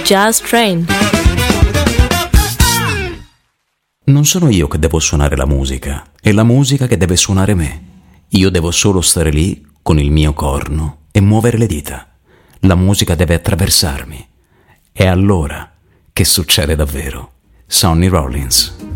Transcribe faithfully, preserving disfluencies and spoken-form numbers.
Jazz Train. Non sono io che devo suonare la musica, è la musica che deve suonare me. Io devo solo stare lì con il mio corno e muovere le dita. La musica deve attraversarmi. È allora che succede davvero. Sonny Rollins.